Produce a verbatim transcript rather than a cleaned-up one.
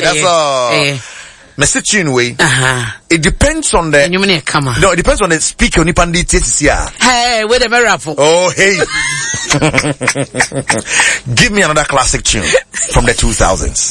That's eh, all. Eh. Message tune way. Uh-huh. It depends on the. You mean come on? No, it depends on the speaker. Nipandi T C R. Hey, wait a minute, Raffle. Oh, hey. Give me another classic tune from the two thousands.